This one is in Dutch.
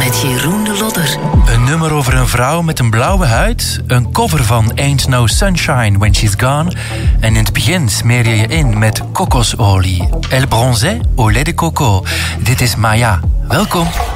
met Jeroen de Lodder. Een nummer over een vrouw met een blauwe huid. Een cover van Ain't No Sunshine When She's Gone. En in het begin smeer je je in met kokosolie. Elle bronzait au lait de coco. Dit is Maya. Welkom.